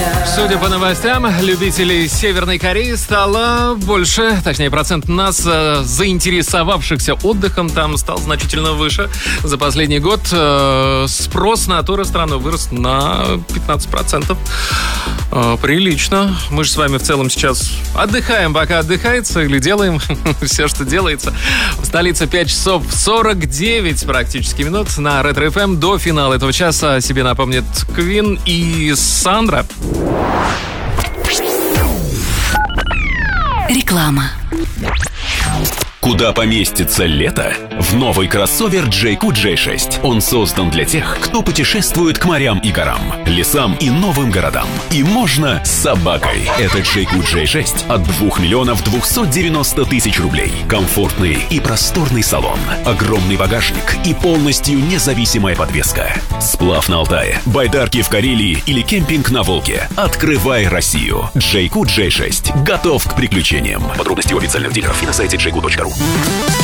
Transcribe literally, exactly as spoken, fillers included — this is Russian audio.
Судя по новостям, любителей Северной Кореи стало больше, точнее, процент нас, э, заинтересовавшихся отдыхом там стал значительно выше. За последний год э, спрос на туры-страну вырос на пятнадцать процентов. Э, прилично. Мы же с вами в целом сейчас отдыхаем, пока отдыхается, или делаем все, что делается. В столице пять часов сорок девять практически минут на Ретро эф эм. До финала этого часа о себе напомнит Квин и Сандра. Реклама. Куда поместится лето? В новый кроссовер джей кью джей шесть. Он создан для тех, кто путешествует к морям и горам, лесам и новым городам. И можно с собакой. Это джей кью джей шесть от двух миллионов двухсот девяноста тысяч рублей. Комфортный и просторный салон, огромный багажник и полностью независимая подвеска. Сплав на Алтае, байдарки в Карелии или кемпинг на Волге. Открывай Россию. джей кью джей шесть готов к приключениям. Подробности у официальных дилеров и на сайте джей кью точка ру.